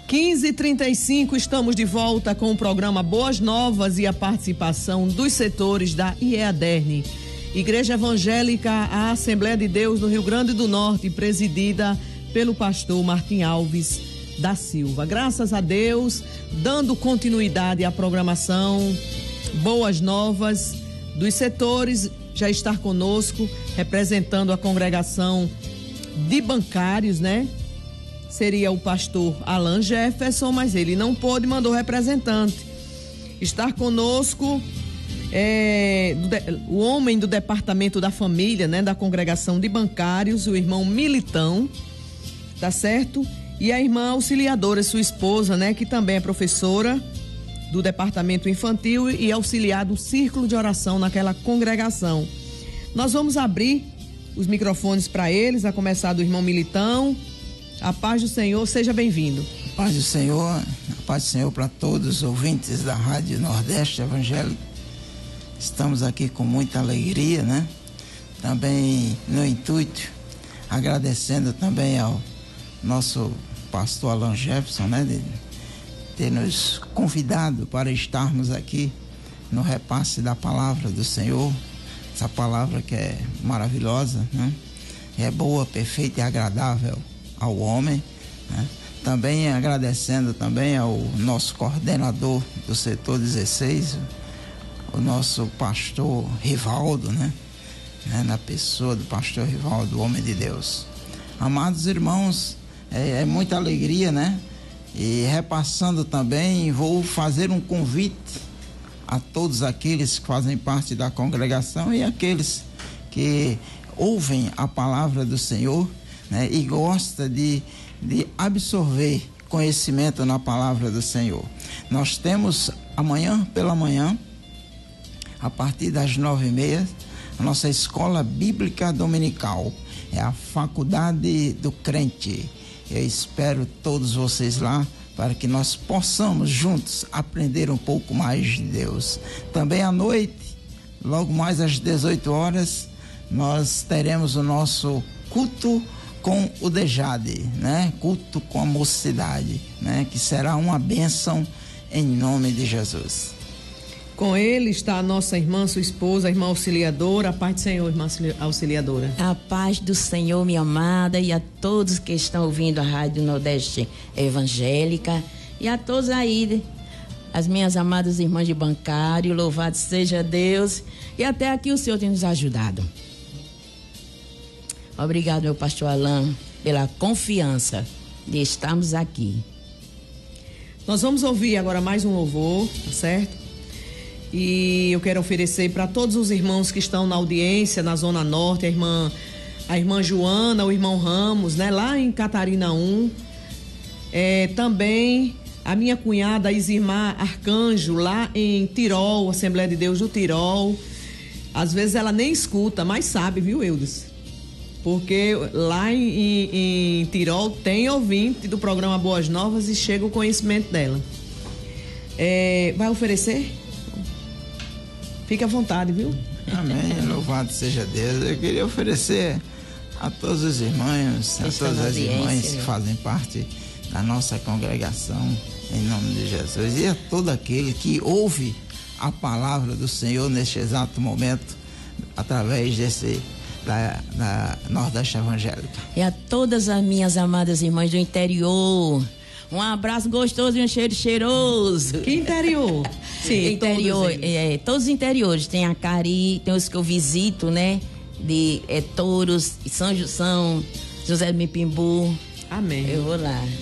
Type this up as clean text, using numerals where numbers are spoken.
15h35, estamos de volta com o programa Boas Novas e a participação dos setores da IEADERN, Igreja Evangélica, a Assembleia de Deus no Rio Grande do Norte, presidida pelo pastor Martim Alves da Silva. Graças a Deus, dando continuidade à programação Boas Novas dos setores, já está conosco, representando a congregação de bancários, né? Seria o pastor Alan Jefferson, mas ele não pôde, mandou representante. Estar conosco o homem do departamento da família, né, da congregação de bancários, o irmão Militão, tá certo? E a irmã auxiliadora, sua esposa, né, que também é professora do departamento infantil e auxiliar do círculo de oração naquela congregação. Nós vamos abrir os microfones para eles, a começar do irmão Militão. A paz do Senhor, seja bem-vindo. A paz do Senhor para todos os ouvintes da Rádio Nordeste Evangélico. Estamos aqui com muita alegria, né? Também no intuito, agradecendo também ao nosso pastor Alan Jefferson, né? De ter nos convidado para estarmos aqui no repasse da palavra do Senhor. Essa palavra que é maravilhosa, né? É boa, perfeita e agradável ao homem, né? Também agradecendo também ao nosso coordenador do setor 16, o nosso pastor Rivaldo, né? Na pessoa do pastor Rivaldo, homem de Deus. Amados irmãos, é muita alegria, né? E repassando também, vou fazer um convite a todos aqueles que fazem parte da congregação e aqueles que ouvem a palavra do Senhor, né, e gosta de absorver conhecimento na palavra do Senhor. Nós temos amanhã pela manhã, a partir das 9h30, a nossa escola bíblica dominical, é a Faculdade do Crente. Eu espero todos vocês lá para que nós possamos juntos aprender um pouco mais de Deus. Também à noite, logo mais às 18 horas, nós teremos o nosso culto com o DEJADE, né? Culto com a mocidade, né? Que será uma bênção em nome de Jesus. Com ele está a nossa irmã, sua esposa, a irmã auxiliadora. A paz do Senhor, irmã auxiliadora. A paz do Senhor, minha amada, e a todos que estão ouvindo a Rádio Nordeste Evangélica, e a todos aí, as minhas amadas irmãs de bancário, louvado seja Deus, e até aqui o Senhor tem nos ajudado. Obrigado, meu pastor Alan, pela confiança de estarmos aqui. Nós vamos ouvir agora mais um louvor, tá certo? E eu quero oferecer para todos os irmãos que estão na audiência, na Zona Norte, a irmã Joana, o irmão Ramos, né? Lá em Catarina 1. Também a minha cunhada Isimar Arcanjo, lá em Tirol, Assembleia de Deus do Tirol. Às vezes ela nem escuta, mas sabe, viu, Eudes? Porque lá em Tirol tem ouvinte do programa Boas Novas e chega o conhecimento dela. Vai oferecer? Fique à vontade, viu? Amém, louvado seja Deus. Eu queria oferecer a todos os irmãos, a todas as irmãs que fazem parte da nossa congregação, em nome de Jesus, e a todo aquele que ouve a palavra do Senhor neste exato momento, através da Nordeste Evangélica. E a todas as minhas amadas irmãs do interior, um abraço gostoso e um cheiro cheiroso. Que interior? Sim, interior, todos os interiores. Tem a Cari, tem os que eu visito, né? De Touros, São José do Mipimbu. Amém. Eu vou lá.